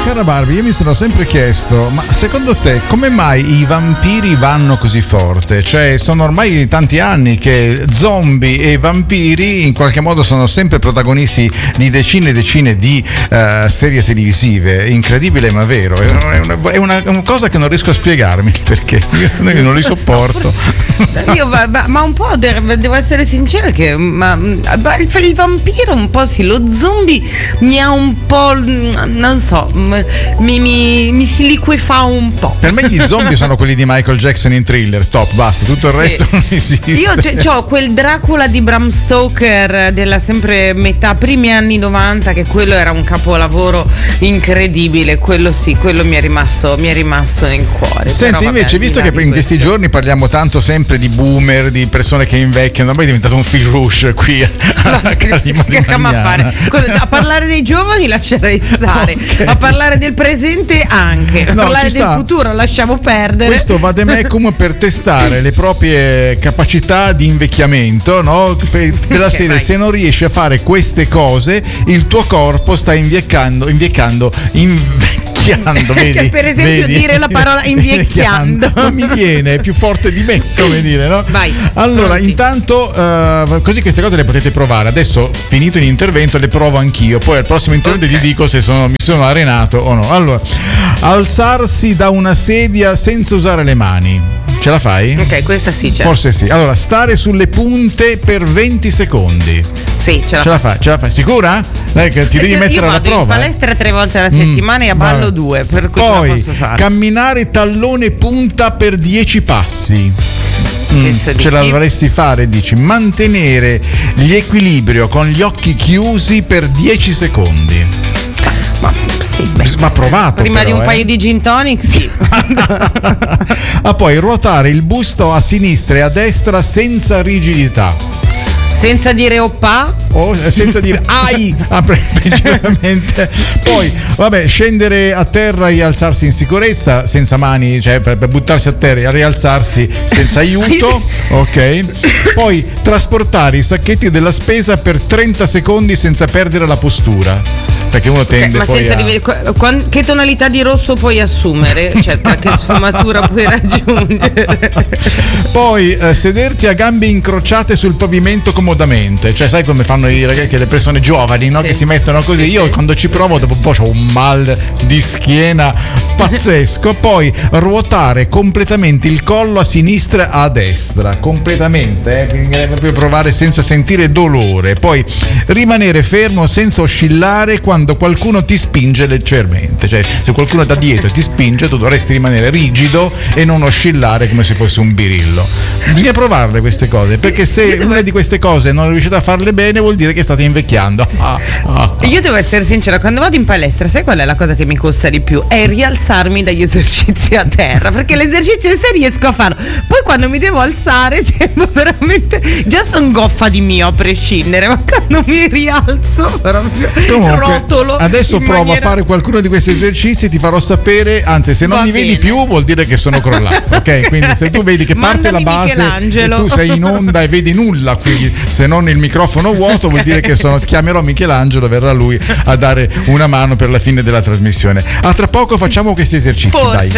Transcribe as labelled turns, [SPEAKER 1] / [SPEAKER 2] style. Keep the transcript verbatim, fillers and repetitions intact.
[SPEAKER 1] cara Barbie, io mi sono sempre chiesto, ma secondo te come mai i vampiri vanno così forte? Cioè, sono ormai tanti anni che zombie e vampiri in qualche modo sono sempre protagonisti di decine e decine di uh, serie televisive. Incredibile ma vero, è una, è una, una cosa che non riesco a spiegarmi perché io non li sopporto.
[SPEAKER 2] Io ma, ma un po' devo essere sincera che ma, il, il vampiro un po' sì, lo zombie mi ha un po', non so, mi, mi, mi si liquefa un po'.
[SPEAKER 1] Per me gli zombie sono quelli di Michael Jackson in Thriller, stop, basta, tutto il sì. resto non esiste.
[SPEAKER 2] Io ho quel Dracula di Bram Stoker della sempre metà primi anni novanta, che quello era un capolavoro incredibile, quello sì, quello mi è rimasto mi è rimasto nel cuore.
[SPEAKER 1] Senti,
[SPEAKER 2] però,
[SPEAKER 1] invece,
[SPEAKER 2] vabbè,
[SPEAKER 1] visto che in
[SPEAKER 2] questo.
[SPEAKER 1] questi giorni parliamo tanto sempre di boomer, di persone che invecchiano, ormai è diventato un fil rouge qui a, a,
[SPEAKER 2] che a fare? Cosa, a parlare dei giovani lascerei stare, okay. A parlare del presente anche, a no, parlare del futuro lasciamo perdere.
[SPEAKER 1] Questo vademecum per testare le proprie capacità di invecchiamento, no? Della okay, serie, vai. Se non riesci a fare queste cose, il tuo corpo sta invecchiando, invecchiando, invecchiando, vedi?
[SPEAKER 2] Per esempio
[SPEAKER 1] vedi?
[SPEAKER 2] Dire la parola invecchiando
[SPEAKER 1] non mi viene, è più forte di me, come dire, no?
[SPEAKER 2] Vai.
[SPEAKER 1] Allora,
[SPEAKER 2] pronti.
[SPEAKER 1] Intanto uh, così queste cose le potete provare. Adesso, finito l'intervento, le provo anch'io. Poi al prossimo intervento okay. ti dico se sono, mi sono arenato o no. Allora, alzarsi da una sedia senza usare le mani. Ce la fai?
[SPEAKER 2] Ok, questa sì, certo.
[SPEAKER 1] Forse sì. Allora, stare sulle punte per venti secondi.
[SPEAKER 2] Sì, ce la,
[SPEAKER 1] ce la fai. Ce la fai? Sicura? Dai, che ti devi
[SPEAKER 2] io
[SPEAKER 1] mettere alla prova.
[SPEAKER 2] Io vado in palestra tre volte alla settimana mm, e a ballo vabbè. due, per cui
[SPEAKER 1] poi,
[SPEAKER 2] ce la posso fare.
[SPEAKER 1] Camminare tallone punta per dieci passi. Mm, ce la dovresti fare, dici. Mantenere l'equilibrio con gli occhi chiusi per dieci secondi.
[SPEAKER 2] Ma sì, beh,
[SPEAKER 1] ma provato
[SPEAKER 2] prima
[SPEAKER 1] però,
[SPEAKER 2] di un
[SPEAKER 1] eh.
[SPEAKER 2] paio di gin tonic sì.
[SPEAKER 1] Ah, poi ruotare il busto a sinistra e a destra senza rigidità,
[SPEAKER 2] senza dire oppa
[SPEAKER 1] o senza dire ai principalmente. Poi vabbè, scendere a terra e alzarsi in sicurezza senza mani, cioè per, per buttarsi a terra e rialzarsi senza aiuto. Ok. Poi trasportare i sacchetti della spesa per trenta secondi senza perdere la postura, perché uno tende
[SPEAKER 2] okay, ma
[SPEAKER 1] poi
[SPEAKER 2] senza
[SPEAKER 1] a...
[SPEAKER 2] live... che tonalità di rosso puoi assumere? Cioè, che sfumatura puoi raggiungere?
[SPEAKER 1] Poi eh, sederti a gambe incrociate sul pavimento comodamente, cioè sai come fanno i ragazzi, le persone giovani, no? Sì. Che si mettono così. Sì, io sì. Quando ci provo dopo un po' ho un mal di schiena pazzesco. Poi ruotare completamente il collo a sinistra e a destra, completamente, eh? Quindi proprio provare senza sentire dolore. Poi rimanere fermo senza oscillare quando qualcuno ti spinge leggermente, cioè se qualcuno da dietro ti spinge tu dovresti rimanere rigido e non oscillare come se fosse un birillo. Bisogna provarle queste cose, perché se una di queste cose non riuscite a farle bene vuol dire che state invecchiando. Ah, ah.
[SPEAKER 2] Io devo essere sincera, quando vado in palestra sai qual è la cosa che mi costa di più? È rialzarmi dagli esercizi a terra, perché l'esercizio in sé riesco a farlo, poi quando mi devo alzare cioè, veramente già sono goffa di mio a prescindere, ma quando mi rialzo proprio
[SPEAKER 1] comunque,
[SPEAKER 2] rotolo.
[SPEAKER 1] Adesso provo
[SPEAKER 2] maniera...
[SPEAKER 1] a fare qualcuno di questi esercizi e ti farò sapere, anzi se non
[SPEAKER 2] Va
[SPEAKER 1] mi
[SPEAKER 2] bene.
[SPEAKER 1] vedi più vuol dire che sono crollato, ok? Quindi se tu vedi che parte
[SPEAKER 2] Mandami
[SPEAKER 1] la base e tu sei in onda e vedi nulla qui, se non il microfono vuoto, okay. Vuol dire che sono, chiamerò Michelangelo, verrà lui a dare una mano per la fine della trasmissione. A tra poco facciamo questi esercizi.
[SPEAKER 2] Forse.
[SPEAKER 1] Dai.